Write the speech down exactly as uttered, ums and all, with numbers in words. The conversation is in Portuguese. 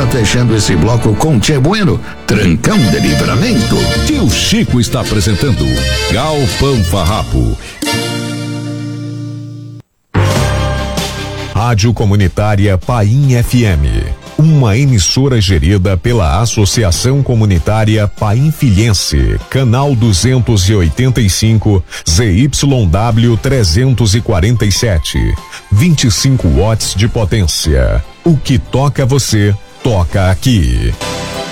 fechando esse bloco com Tchê Bueno, Trancão de Livramento. Tio Chico está apresentando Galpão Farrapo. Rádio Comunitária Paim F M, uma emissora gerida pela Associação Comunitária Painfilhense, canal duzentos e oitenta e cinco, Z Y W trezentos e quarenta e sete, vinte e cinco watts de potência. O que toca você, toca aqui.